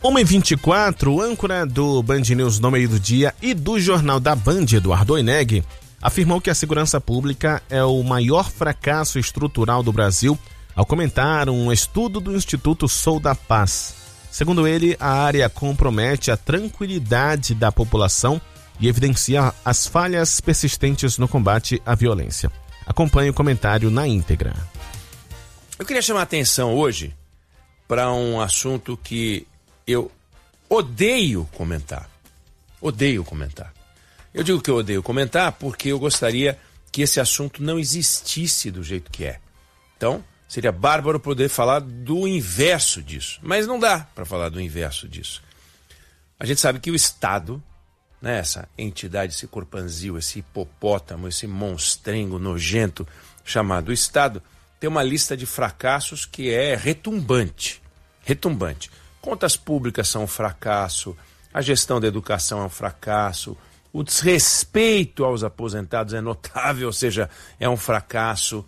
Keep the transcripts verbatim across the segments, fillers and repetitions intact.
uma e vinte e quatro, o âncora do Band News no meio do dia e do Jornal da Band, Eduardo Oineg, afirmou que a segurança pública é o maior fracasso estrutural do Brasil ao comentar um estudo do Instituto Sou da Paz. Segundo ele, a área compromete a tranquilidade da população e evidencia as falhas persistentes no combate à violência. Acompanhe o comentário na íntegra. Eu queria chamar a atenção hoje para um assunto que eu odeio comentar. Odeio comentar. Eu digo que eu odeio comentar porque eu gostaria que esse assunto não existisse do jeito que é. Então, seria bárbaro poder falar do inverso disso. Mas não dá para falar do inverso disso. A gente sabe que o Estado, né, essa entidade, esse corpanzil, esse hipopótamo, esse monstrengo nojento chamado Estado, tem uma lista de fracassos que é retumbante. Retumbante. Contas públicas são um fracasso, a gestão da educação é um fracasso, o desrespeito aos aposentados é notável, ou seja, é um fracasso.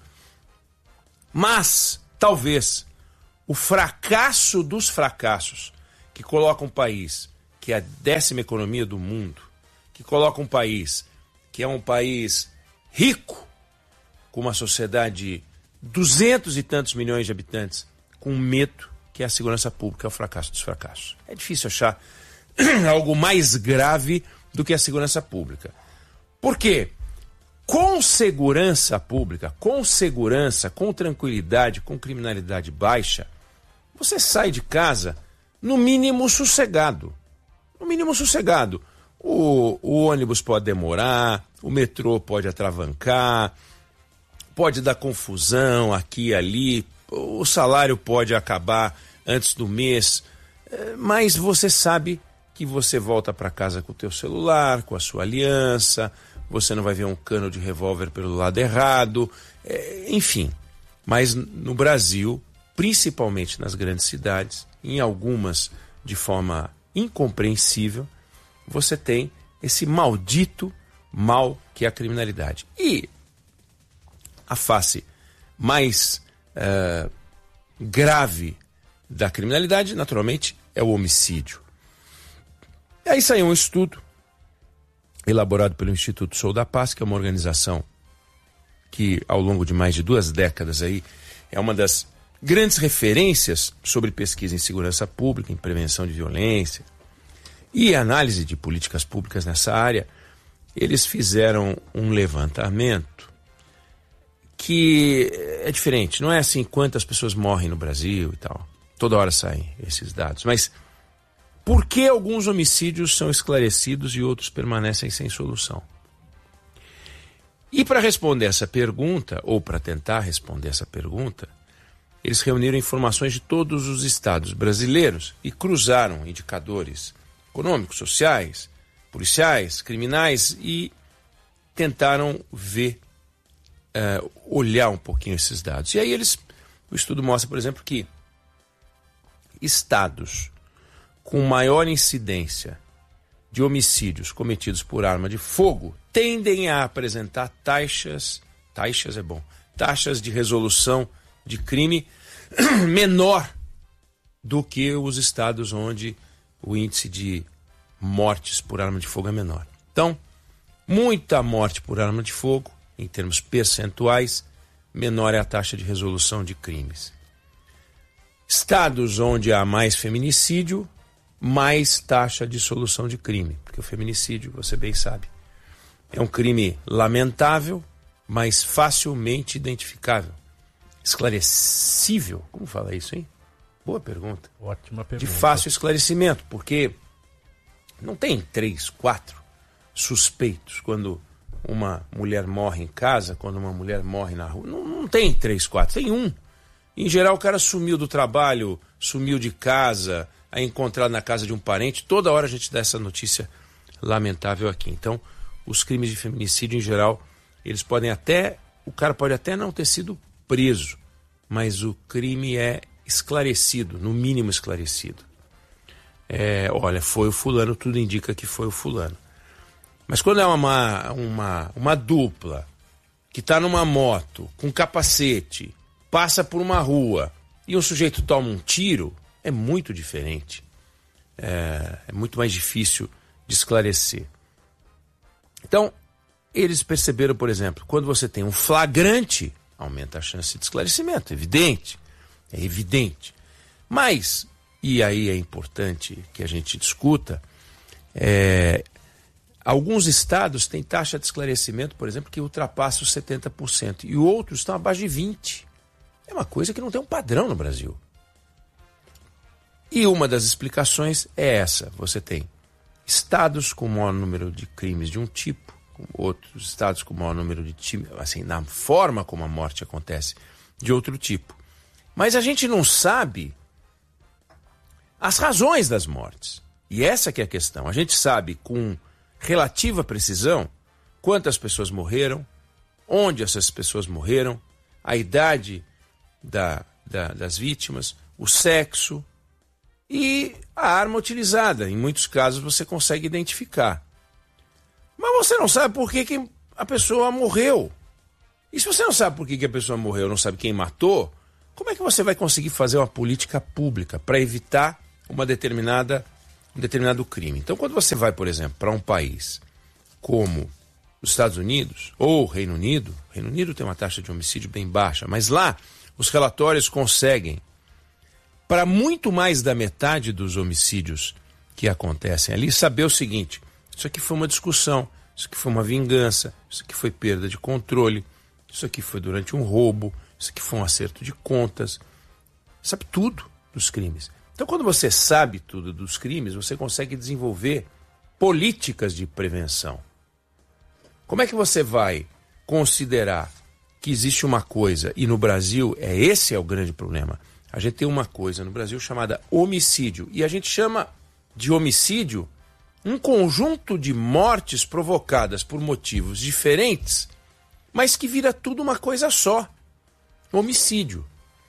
Mas, talvez, o fracasso dos fracassos, que coloca um país que é a décima economia do mundo, que coloca um país que é um país rico, com uma sociedade duzentos e tantos milhões de habitantes, com medo, que é a segurança pública, é o fracasso dos fracassos. É difícil achar algo mais grave do que a segurança pública. Por quê? Com segurança pública, com segurança, com tranquilidade, com criminalidade baixa, você sai de casa no mínimo sossegado. No mínimo sossegado. O, o ônibus pode demorar, o metrô pode atravancar, pode dar confusão aqui e ali, o salário pode acabar antes do mês, mas você sabe que você volta para casa com o teu celular, com a sua aliança, você não vai ver um cano de revólver pelo lado errado, enfim. Mas no Brasil, principalmente nas grandes cidades, em algumas de forma incompreensível, você tem esse maldito mal que é a criminalidade. E a face mais uh, grave da criminalidade, naturalmente, é o homicídio. E aí saiu um estudo elaborado pelo Instituto Sou da Paz, que é uma organização que, ao longo de mais de duas décadas, aí, é uma das grandes referências sobre pesquisa em segurança pública, em prevenção de violência e análise de políticas públicas nessa área. Eles fizeram um levantamento que é diferente, não é assim quantas pessoas morrem no Brasil e tal, toda hora saem esses dados, mas por que alguns homicídios são esclarecidos e outros permanecem sem solução? E para responder essa pergunta, ou para tentar responder essa pergunta, eles reuniram informações de todos os estados brasileiros e cruzaram indicadores econômicos, sociais, policiais, criminais e tentaram ver Uh, olhar um pouquinho esses dados. E aí eles, o estudo mostra, por exemplo, que estados com maior incidência de homicídios cometidos por arma de fogo tendem a apresentar taxas, taxas é bom, taxas de resolução de crime menor do que os estados onde o índice de mortes por arma de fogo é menor. Então, muita morte por arma de fogo, em termos percentuais, menor é a taxa de resolução de crimes. Estados onde há mais feminicídio, mais taxa de solução de crime, porque o feminicídio, você bem sabe, é um crime lamentável, mas facilmente identificável. Esclarecível, como fala isso, hein? Boa pergunta. Ótima pergunta. De fácil esclarecimento, porque não tem três, quatro suspeitos quando uma mulher morre em casa, quando uma mulher morre na rua. Não, não tem três, quatro, tem um. Em geral, o cara sumiu do trabalho, sumiu de casa, é encontrado na casa de um parente. Toda hora a gente dá essa notícia lamentável aqui. Então, os crimes de feminicídio, em geral, eles podem até... O cara pode até não ter sido preso, mas o crime é esclarecido, no mínimo esclarecido. É, olha, foi o fulano, tudo indica que foi o fulano. Mas quando é uma, uma, uma dupla que está numa moto, com capacete, passa por uma rua e o sujeito toma um tiro, é muito diferente. é, é muito mais difícil de esclarecer. Então, eles perceberam, por exemplo, quando você tem um flagrante, aumenta a chance de esclarecimento, evidente, é evidente. Mas, e aí é importante que a gente discuta, é, alguns estados têm taxa de esclarecimento, por exemplo, que ultrapassa os setenta por cento e outros estão abaixo de vinte por cento. É uma coisa que não tem um padrão no Brasil. E uma das explicações é essa. Você tem estados com maior número de crimes de um tipo, outros estados com maior número de crimes, assim, na forma como a morte acontece, de outro tipo. Mas a gente não sabe as razões das mortes. E essa que é a questão. A gente sabe com relativa precisão quantas pessoas morreram, onde essas pessoas morreram, a idade da, da, das vítimas, o sexo e a arma utilizada. Em muitos casos você consegue identificar. Mas você não sabe por que, que a pessoa morreu. E se você não sabe por que, que a pessoa morreu, não sabe quem matou, como é que você vai conseguir fazer uma política pública para evitar uma determinada, um determinado crime? Então, quando você vai, por exemplo, para um país como os Estados Unidos ou o Reino Unido, o Reino Unido tem uma taxa de homicídio bem baixa, mas lá os relatórios conseguem, para muito mais da metade dos homicídios que acontecem ali, saber o seguinte: isso aqui foi uma discussão, isso aqui foi uma vingança, isso aqui foi perda de controle, isso aqui foi durante um roubo, isso aqui foi um acerto de contas. Sabe tudo dos crimes. Então, quando você sabe tudo dos crimes, você consegue desenvolver políticas de prevenção. Como é que você vai considerar que existe uma coisa, e no Brasil, é esse é o grande problema, a gente tem uma coisa no Brasil chamada homicídio, e a gente chama de homicídio um conjunto de mortes provocadas por motivos diferentes, mas que vira tudo uma coisa só, homicídio.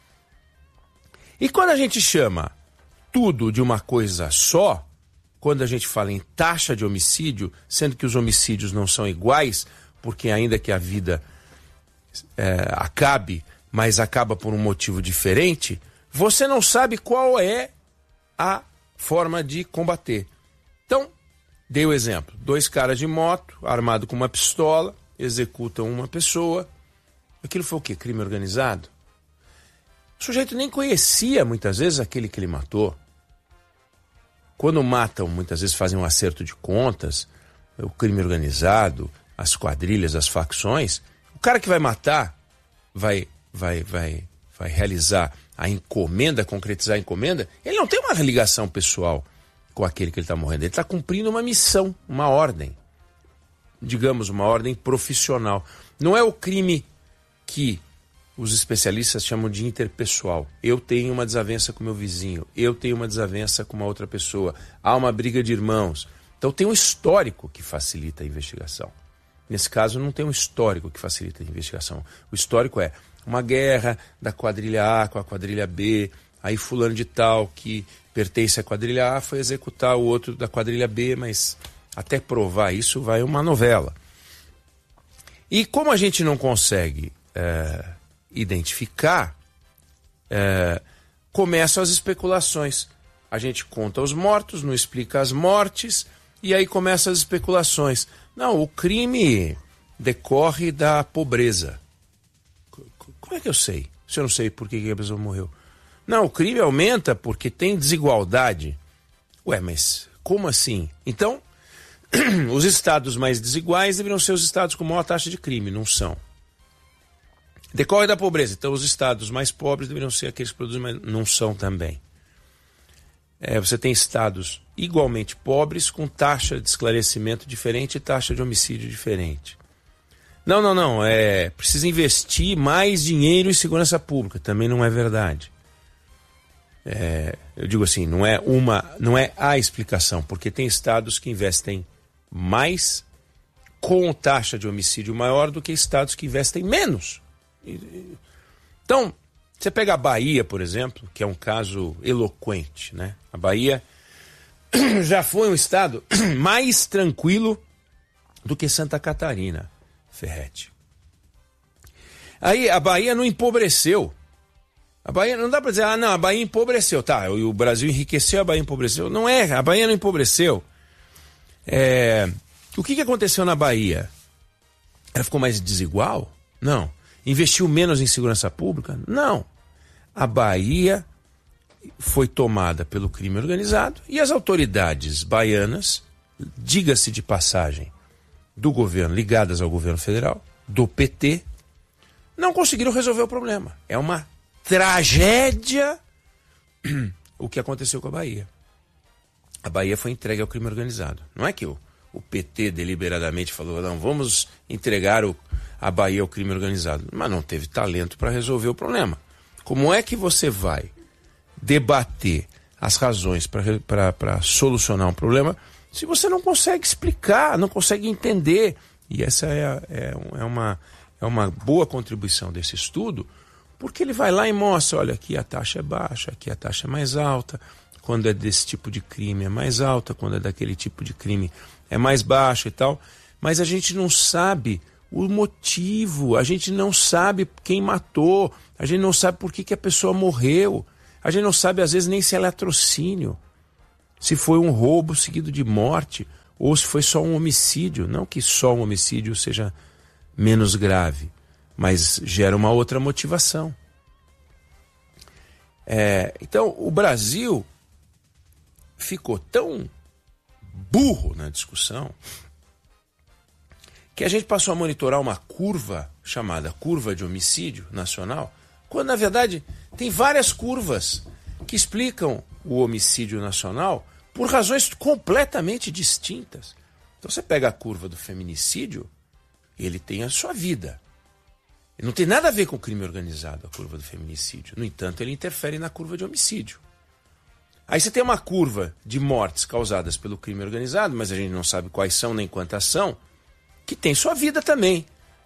E quando a gente chama tudo de uma coisa só, quando a gente fala em taxa de homicídio, sendo que os homicídios não são iguais, porque ainda que a vida é, acabe, mas acaba por um motivo diferente, você não sabe qual é a forma de combater. Então, dei o exemplo, dois caras de moto, armado com uma pistola, executam uma pessoa. Aquilo foi o quê? Crime organizado? O sujeito nem conhecia, muitas vezes, aquele que ele matou. Quando matam, muitas vezes fazem um acerto de contas, o crime organizado, as quadrilhas, as facções. O cara que vai matar, vai, vai, vai, vai realizar a encomenda, concretizar a encomenda, ele não tem uma ligação pessoal com aquele que ele está morrendo. Ele está cumprindo uma missão, uma ordem. Digamos, uma ordem profissional. Não é o crime que os especialistas chamam de interpessoal. Eu tenho uma desavença com meu vizinho, eu tenho uma desavença com uma outra pessoa, há uma briga de irmãos. Então tem um histórico que facilita a investigação. Nesse caso não tem um histórico que facilita a investigação. O histórico é uma guerra da quadrilha A com a quadrilha B, aí fulano de tal que pertence à quadrilha A foi executar o outro da quadrilha B, mas até provar isso vai uma novela. E como a gente não consegue é, identificar, é, começam as especulações. A gente conta os mortos, não explica as mortes, e aí começam as especulações. Não, o crime decorre da pobreza. Como é que eu sei? Se eu não sei por que a pessoa morreu. Não, o crime aumenta porque tem desigualdade. Ué, mas como assim? Então, os estados mais desiguais deveriam ser os estados com maior taxa de crime, não são. Decorre da pobreza, então os estados mais pobres deveriam ser aqueles que produzem, mas não são também. É, você tem estados igualmente pobres com taxa de esclarecimento diferente e taxa de homicídio diferente. Não, não, não, é, precisa investir mais dinheiro em segurança pública, também não é verdade. É, eu digo assim, não é, uma, não é a explicação, porque tem estados que investem mais com taxa de homicídio maior do que estados que investem menos. Então, você pega a Bahia, por exemplo, que é um caso eloquente, né? A Bahia já foi um estado mais tranquilo do que Santa Catarina, Ferretti. Aí a Bahia não empobreceu. A Bahia, não dá para dizer, ah, não, a Bahia empobreceu. Tá, o Brasil enriqueceu, a Bahia empobreceu. Não é, a Bahia não empobreceu. É, o que, que aconteceu na Bahia? Ela ficou mais desigual? Não. Investiu menos em segurança pública? Não. A Bahia foi tomada pelo crime organizado e as autoridades baianas, diga-se de passagem, do governo, ligadas ao governo federal, do P T, não conseguiram resolver o problema. É uma tragédia o que aconteceu com a Bahia. A Bahia foi entregue ao crime organizado. Não é que o, o P T deliberadamente falou, não, vamos entregar o, a Bahia ao crime organizado. Mas não teve talento para resolver o problema. Como é que você vai debater as razões para solucionar um problema se você não consegue explicar, não consegue entender? E essa é, é, é, uma, é uma boa contribuição desse estudo, porque ele vai lá e mostra, olha, aqui a taxa é baixa, aqui a taxa é mais alta, quando é desse tipo de crime é mais alta, quando é daquele tipo de crime é mais baixa e tal, mas a gente não sabe o motivo, a gente não sabe quem matou, a gente não sabe por que, que a pessoa morreu, a gente não sabe às vezes nem se é latrocínio, se foi um roubo seguido de morte, ou se foi só um homicídio. Não que só um homicídio seja menos grave, mas gera uma outra motivação. É, então, o Brasil ficou tão burro na discussão que a gente passou a monitorar uma curva chamada curva de homicídio nacional, quando na verdade tem várias curvas que explicam o homicídio nacional por razões completamente distintas. Então você pega a curva do feminicídio, ele tem a sua vida. Ele não tem nada a ver com o crime organizado, a curva do feminicídio. No entanto, ele interfere na curva de homicídio. Aí você tem uma curva de mortes causadas pelo crime organizado, mas a gente não sabe quais são nem quantas são, que tem sua vida também.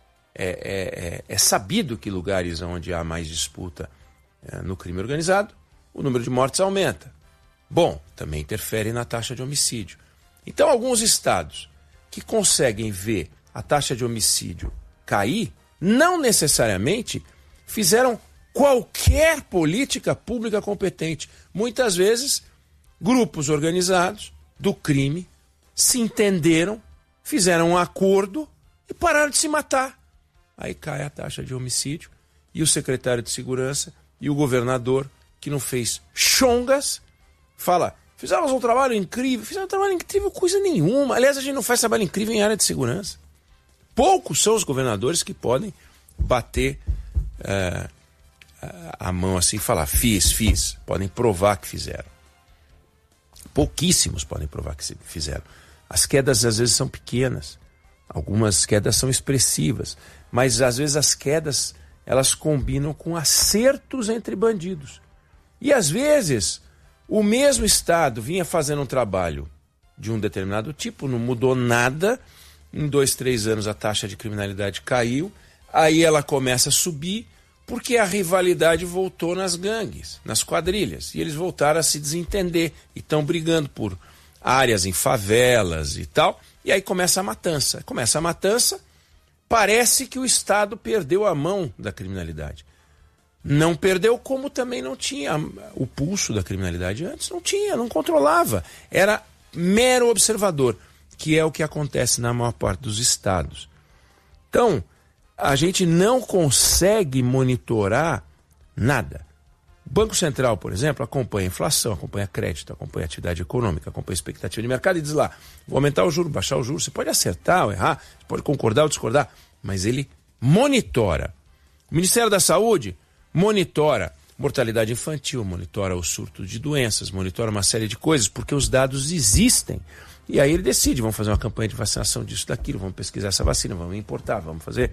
É, é, é sabido que lugares onde há mais disputa é, no crime organizado, o número de mortes aumenta. Bom, também interfere na taxa de homicídio. Então, alguns estados que conseguem ver a taxa de homicídio cair, não necessariamente fizeram qualquer política pública competente. Muitas vezes, grupos organizados do crime se entenderam, fizeram um acordo e pararam de se matar. Aí cai a taxa de homicídio e o secretário de segurança e o governador, que não fez chongas, fala, fizemos um trabalho incrível. Fizeram um trabalho incrível, coisa nenhuma. Aliás, a gente não faz trabalho incrível em área de segurança. Poucos são os governadores que podem bater é, a mão assim e falar, fiz, fiz. Podem provar que fizeram. Pouquíssimos podem provar que fizeram. As quedas às vezes são pequenas. Algumas quedas são expressivas. Mas às vezes as quedas, elas combinam com acertos entre bandidos. E às vezes o mesmo Estado vinha fazendo um trabalho de um determinado tipo, não mudou nada. Em dois, três anos a taxa de criminalidade caiu. Aí ela começa a subir porque a rivalidade voltou nas gangues, nas quadrilhas. E eles voltaram a se desentender e estão brigando por áreas em favelas e tal. E aí começa a matança. Começa a matança, parece que o Estado perdeu a mão da criminalidade. Não perdeu, como também não tinha o pulso da criminalidade antes. Não tinha, não controlava. Era mero observador, que é o que acontece na maior parte dos estados. Então, a gente não consegue monitorar nada. O Banco Central, por exemplo, acompanha a inflação, acompanha crédito, acompanha a atividade econômica, acompanha a expectativa de mercado e diz lá, vou aumentar o juro, baixar o juro. Você pode acertar ou errar, você pode concordar ou discordar, mas ele monitora. O Ministério da Saúde monitora mortalidade infantil, monitora o surto de doenças, monitora uma série de coisas, porque os dados existem. E aí ele decide, vamos fazer uma campanha de vacinação disso, daquilo, vamos pesquisar essa vacina, vamos importar, vamos fazer.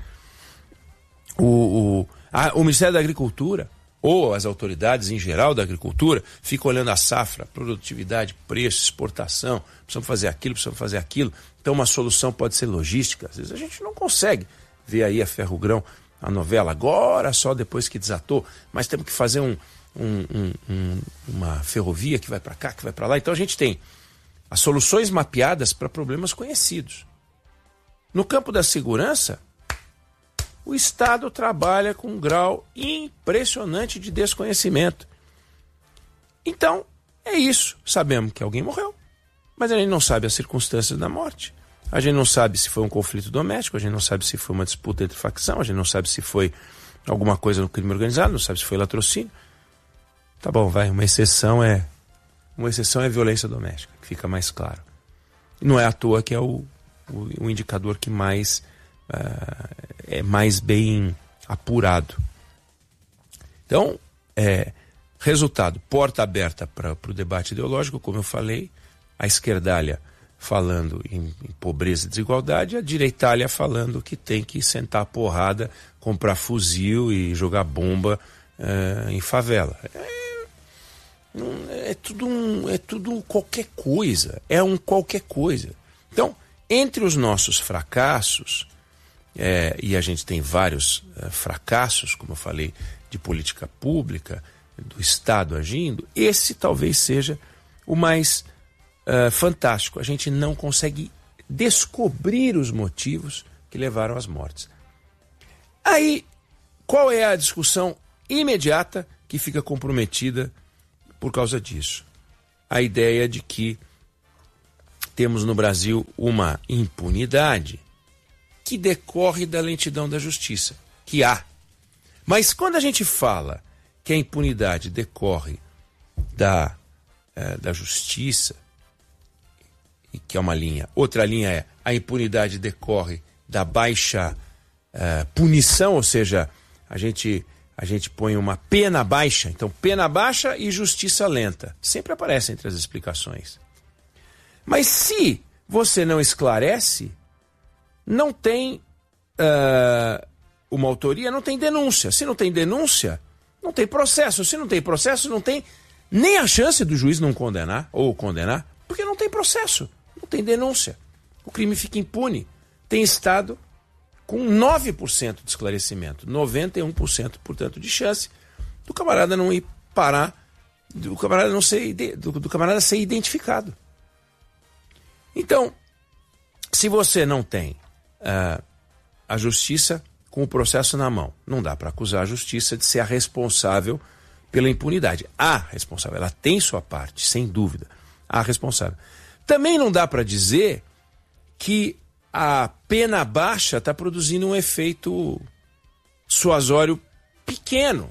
O, o, a, o Ministério da Agricultura, ou as autoridades em geral da agricultura, ficam olhando a safra, produtividade, preço, exportação, precisamos fazer aquilo, precisamos fazer aquilo. Então uma solução pode ser logística. Às vezes a gente não consegue ver aí a Ferrogrão, a novela, agora só depois que desatou, mas temos que fazer um, um, um, um, uma ferrovia que vai para cá, que vai para lá. Então a gente tem as soluções mapeadas para problemas conhecidos. No campo da segurança, o Estado trabalha com um grau impressionante de desconhecimento. Então, é isso. Sabemos que alguém morreu, mas a gente não sabe as circunstâncias da morte. A gente não sabe se foi um conflito doméstico, a gente não sabe se foi uma disputa entre facção, a gente não sabe se foi alguma coisa no crime organizado, não sabe se foi latrocínio. Tá bom, vai, uma exceção é uma exceção é violência doméstica, que fica mais claro. Não é à toa que é o, o, o indicador que mais uh, é mais bem apurado. Então, é, resultado, porta aberta para o debate ideológico, como eu falei, a esquerdalha falando em, em pobreza e desigualdade, a direitalha falando que tem que sentar a porrada, comprar fuzil e jogar bomba uh, em favela. É, é, tudo um, é tudo qualquer coisa, é um qualquer coisa. Então, entre os nossos fracassos, é, e a gente tem vários uh, fracassos, como eu falei, de política pública, do Estado agindo, esse talvez seja o mais uh, fantástico. A gente não consegue descobrir os motivos que levaram às mortes. Aí, qual é a discussão imediata que fica comprometida por causa disso? A ideia de que temos no Brasil uma impunidade que decorre da lentidão da justiça, que há. Mas quando a gente fala que a impunidade decorre da, é, da justiça, e que é uma linha, outra linha é a impunidade decorre da baixa é, punição, ou seja, a gente, a gente põe uma pena baixa, então pena baixa e justiça lenta, sempre aparece entre as explicações. Mas se você não esclarece, não tem uh, uma autoria, não tem denúncia. Se não tem denúncia, não tem processo. Se não tem processo, não tem nem a chance do juiz não condenar ou condenar, porque não tem processo, não tem denúncia. O crime fica impune. Tem Estado com nove por cento de esclarecimento, noventa e um por cento, portanto, de chance do camarada não ir parar, do camarada não ser, do, do camarada ser identificado. Então, se você não tem uh, a justiça com o processo na mão, não dá para acusar a justiça de ser a responsável pela impunidade. A responsável, ela tem sua parte, sem dúvida, a responsável. Também não dá para dizer que a pena baixa está produzindo um efeito suasório pequeno.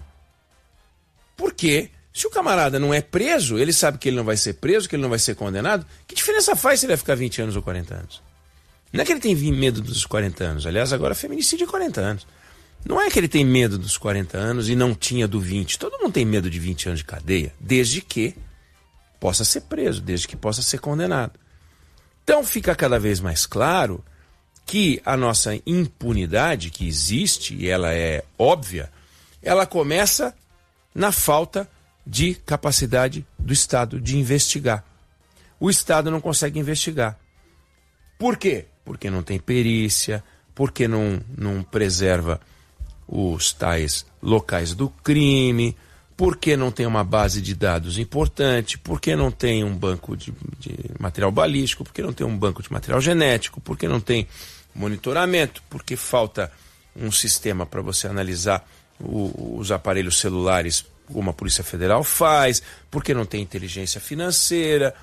Por quê? Se o camarada não é preso, ele sabe que ele não vai ser preso, que ele não vai ser condenado, que diferença faz se ele vai ficar vinte anos ou quarenta anos? Não é que ele tem medo dos quarenta anos, aliás, agora feminicídio é quarenta anos. Não é que ele tem medo dos quarenta anos e não tinha do vinte. Todo mundo tem medo de vinte anos de cadeia, desde que possa ser preso, desde que possa ser condenado. Então fica cada vez mais claro que a nossa impunidade, que existe, e ela é óbvia, ela começa na falta de capacidade do Estado de investigar. O Estado não consegue investigar. Por quê? Porque não tem perícia, porque não, não preserva os tais locais do crime, porque não tem uma base de dados importante, porque não tem um banco de, de material balístico, porque não tem um banco de material genético, porque não tem monitoramento, porque falta um sistema para você analisar o, os aparelhos celulares como a Polícia Federal faz, porque não tem inteligência financeira,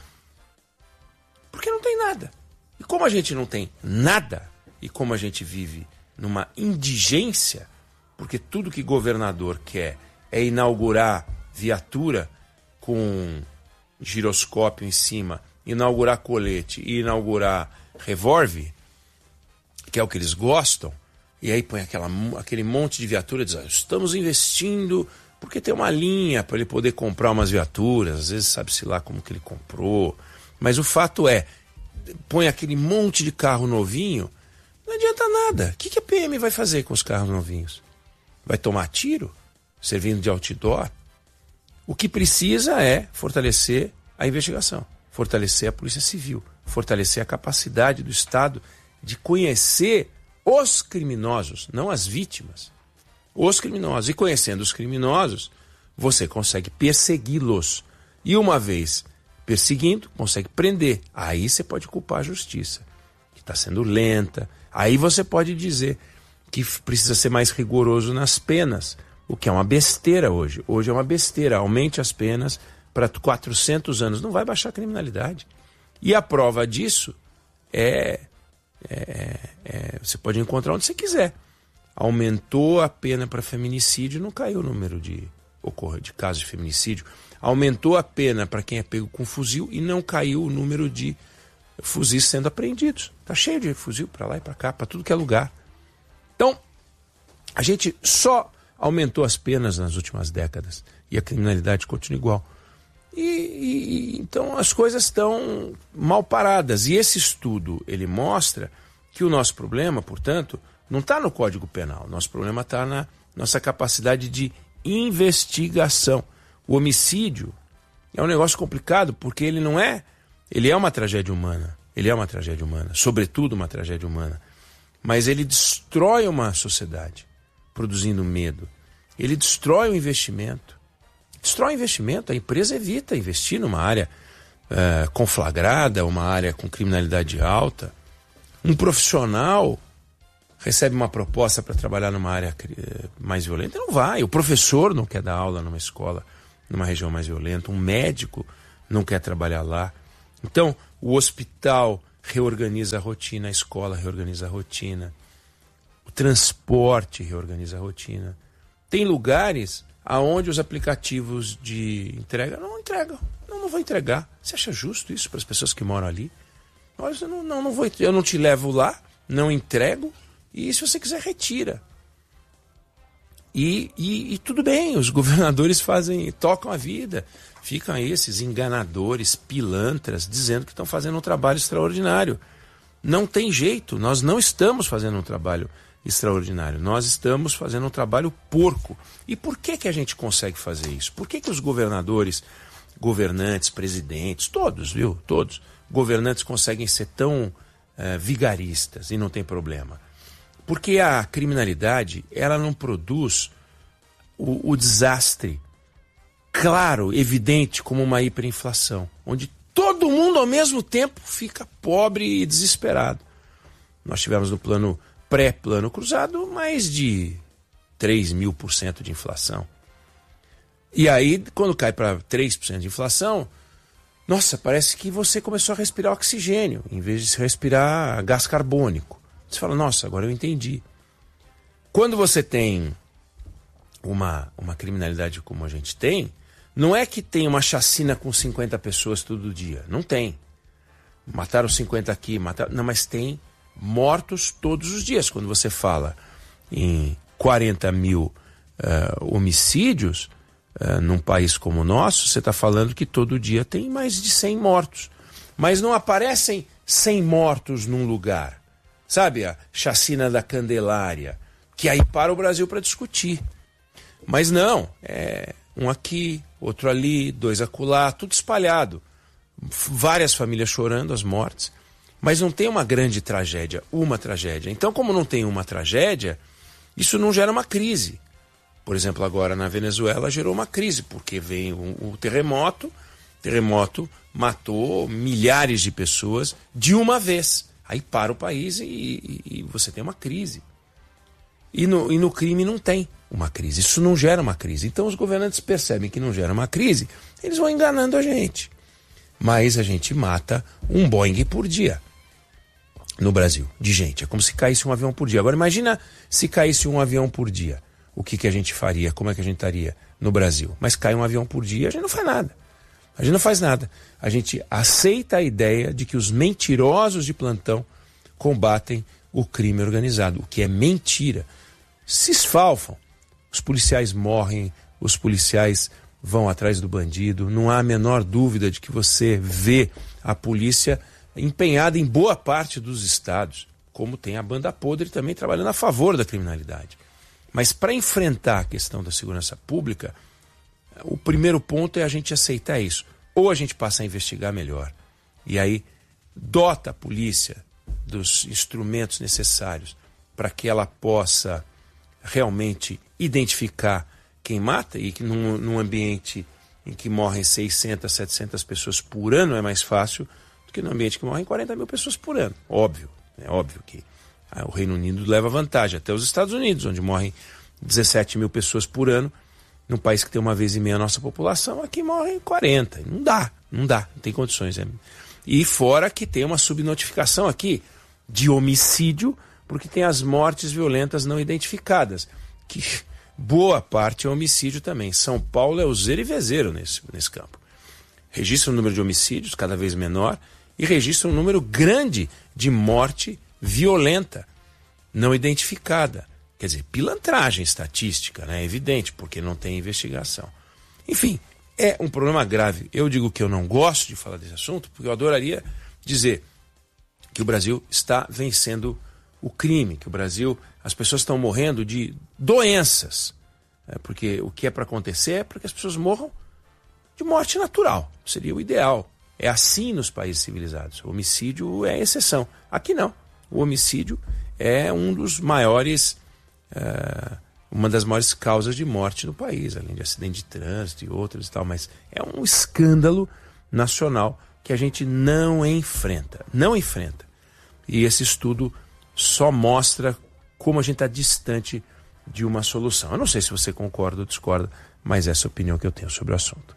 porque não tem nada. E como a gente não tem nada, e como a gente vive numa indigência, porque tudo que governador quer é inaugurar viatura com giroscópio em cima, inaugurar colete e inaugurar revólver, que é o que eles gostam, e aí põe aquela, aquele monte de viatura e diz, ah, estamos investindo porque tem uma linha para ele poder comprar umas viaturas, às vezes sabe-se lá como que ele comprou, mas o fato é, põe aquele monte de carro novinho, não adianta nada. O que, que a P M vai fazer com os carros novinhos? Vai tomar tiro? Servindo de outdoor? O que precisa é fortalecer a investigação, fortalecer a Polícia Civil, fortalecer a capacidade do Estado de conhecer os criminosos, não as vítimas. Os criminosos. E conhecendo os criminosos, você consegue persegui-los. E uma vez perseguindo, consegue prender. Aí você pode culpar a justiça, que está sendo lenta. Aí você pode dizer que precisa ser mais rigoroso nas penas, o que é uma besteira hoje. Hoje é uma besteira. Aumente as penas para quatrocentos anos. Não vai baixar a criminalidade. E a prova disso é, é, é... Você pode encontrar onde você quiser. Aumentou a pena para feminicídio, não caiu o número de, de casos de feminicídio. Aumentou a pena para quem é pego com fuzil e não caiu o número de fuzis sendo apreendidos. Está cheio de fuzil para lá e para cá, para tudo que é lugar. Então, a gente só aumentou as penas nas últimas décadas e a criminalidade continua igual. E, e então as coisas estão mal paradas. E esse estudo, ele mostra que o nosso problema, portanto, não está no Código Penal. Nosso problema está na nossa capacidade de investigação. O homicídio é um negócio complicado porque ele não é... Ele é uma tragédia humana. Ele é uma tragédia humana. Sobretudo uma tragédia humana. Mas ele destrói uma sociedade, produzindo medo. Ele destrói o investimento. Destrói o investimento. A empresa evita investir numa área uh, conflagrada, uma área com criminalidade alta. Um profissional recebe uma proposta para trabalhar numa área mais violenta, não vai. O professor não quer dar aula numa escola, numa região mais violenta. Um médico não quer trabalhar lá. Então, o hospital reorganiza a rotina, a escola reorganiza a rotina, o transporte reorganiza a rotina. Tem lugares aonde os aplicativos de entrega não entregam. Não, não vou entregar. Você acha justo isso para as pessoas que moram ali? Olha, eu não, não, não vou, eu não te levo lá, não entrego. E se você quiser, retira. E, e, e tudo bem, os governadores fazem, tocam a vida. Ficam aí esses enganadores, pilantras, dizendo que estão fazendo um trabalho extraordinário. Não tem jeito, nós não estamos fazendo um trabalho extraordinário. Nós estamos fazendo um trabalho porco. E por que, que a gente consegue fazer isso? Por que, que os governadores, governantes, presidentes, todos, viu? Todos, governantes conseguem ser tão uh, vigaristas e não tem problema? Porque a criminalidade, ela não produz o, o desastre claro, evidente, como uma hiperinflação, onde todo mundo ao mesmo tempo fica pobre e desesperado. Nós tivemos no plano pré-plano cruzado mais de três mil por cento de inflação. E aí, quando cai para três por cento de inflação, nossa, parece que você começou a respirar oxigênio, em vez de respirar gás carbônico. Você fala, nossa, agora eu entendi. Quando você tem uma, uma criminalidade como a gente tem, não é que tem uma chacina com cinquenta pessoas todo dia. Não tem. Mataram cinquenta aqui, mataram... Não, mas tem mortos todos os dias. Quando você fala em quarenta mil uh, homicídios uh, num país como o nosso, você está falando que todo dia tem mais de cem mortos. Mas não aparecem cem mortos num lugar. Sabe, a chacina da Candelária, que aí para o Brasil para discutir. Mas não, é um aqui, outro ali, dois acolá, tudo espalhado. Várias famílias chorando as mortes, mas não tem uma grande tragédia, uma tragédia. Então, como não tem uma tragédia, isso não gera uma crise. Por exemplo, agora na Venezuela gerou uma crise, porque vem o, o terremoto, o terremoto matou milhares de pessoas de uma vez. Aí para o país e, e, e você tem uma crise. E no, e no crime não tem uma crise. Isso não gera uma crise. Então os governantes percebem que não gera uma crise, eles vão enganando a gente. Mas a gente mata um Boeing por dia no Brasil, de gente. É como se caísse um avião por dia. Agora imagina se caísse um avião por dia. O que, que a gente faria? Como é que a gente estaria no Brasil? Mas cai um avião por dia, a gente não faz nada. A gente não faz nada. A gente aceita a ideia de que os mentirosos de plantão combatem o crime organizado, o que é mentira. Se esfalfam, os policiais morrem, os policiais vão atrás do bandido. Não há a menor dúvida de que você vê a polícia empenhada em boa parte dos estados, como tem a banda podre também trabalhando a favor da criminalidade. Mas para enfrentar a questão da segurança pública, o primeiro ponto é a gente aceitar isso. Ou a gente passa a investigar melhor. E aí dota a polícia dos instrumentos necessários para que ela possa realmente identificar quem mata, e que num, num ambiente em que morrem seiscentas, setecentas pessoas por ano é mais fácil do que num ambiente que morrem quarenta mil pessoas por ano. Óbvio, é óbvio que O Reino Unido leva vantagem, até os Estados Unidos, onde morrem dezessete mil pessoas por ano, num país que tem uma vez e meia a nossa população, aqui morrem quarenta. Não dá, não dá, não tem condições. É. E fora que tem uma subnotificação aqui de homicídio, porque tem as mortes violentas não identificadas, que boa parte é homicídio também. São Paulo é o zero e vezeiro nesse, nesse campo. Registra um número de homicídios cada vez menor e registra um número grande de morte violenta, não identificada. Quer dizer, pilantragem estatística, né? É evidente, porque não tem investigação. Enfim, é um problema grave. Eu digo que eu não gosto de falar desse assunto, porque eu adoraria dizer que o Brasil está vencendo o crime, que o Brasil, as pessoas estão morrendo de doenças. Né? Porque o que é para acontecer é para que as pessoas morram de morte natural. Seria o ideal. É assim nos países civilizados. O homicídio é exceção. Aqui não. O homicídio é um dos maiores, uh, uma das maiores causas de morte no país, além de acidente de trânsito e outros e tal, mas é um escândalo nacional que a gente não enfrenta, não enfrenta. E esse estudo só mostra como a gente está distante de uma solução. Eu não sei se você concorda ou discorda, mas essa é a opinião que eu tenho sobre o assunto.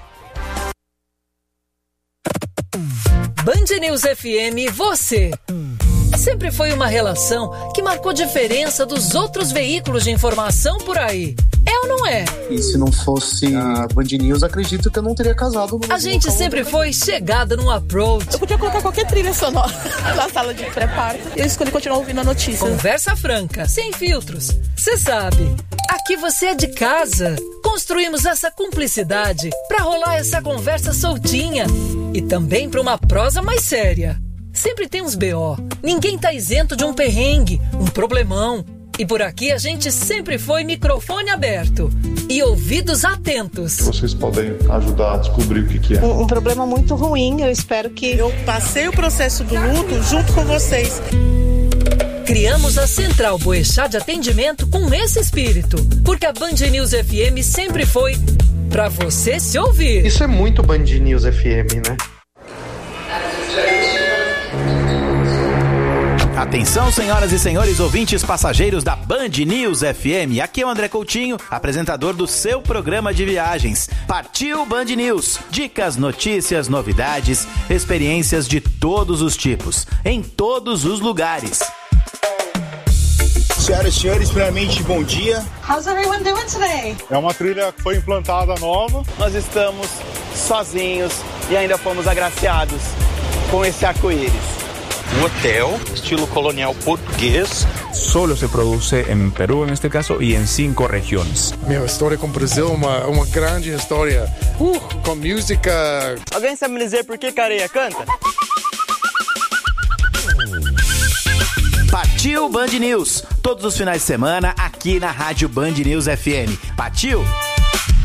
Band News F M, você. Sempre foi uma relação que marcou diferença dos outros veículos de informação por aí. É ou não é? E se não fosse a Band News, acredito que eu não teria casado. A gente sempre foi chegada no approach. Eu podia colocar qualquer trilha sonora na sala de pré-parto. E eu escolhi continuar ouvindo a notícia. Conversa franca, sem filtros. Você sabe, aqui você é de casa. Construímos essa cumplicidade pra rolar essa conversa soltinha. E também pra uma prosa mais séria. Sempre tem uns B O. Ninguém tá isento de um perrengue, um problemão. E por aqui a gente sempre foi microfone aberto e ouvidos atentos. Vocês podem ajudar a descobrir o que, que é. Um, um problema muito ruim, eu espero que... Eu passei o processo do luto junto com vocês. Criamos a Central Boechat de Atendimento com esse espírito, porque a Band News F M sempre foi pra você se ouvir. Isso é muito Band News F M, né? Atenção, senhoras e senhores ouvintes passageiros da Band News F M. Aqui é o André Coutinho, apresentador do seu programa de viagens. Partiu Band News. Dicas, notícias, novidades, experiências de todos os tipos, em todos os lugares. Senhoras e senhores, primeiramente, bom dia. How's everyone doing today? É uma trilha que foi implantada nova. Nós estamos sozinhos e ainda fomos agraciados com esse arco-íris. Um hotel, estilo colonial português. Solo se produce en Perú, en este caso, y en cinco regiones. Minha história com o Brasil é uma, uma grande história. Uh, com música. Alguém sabe me dizer por que Careia canta? Partiu Band News. Todos os finais de semana aqui na Rádio Band News F M. Partiu!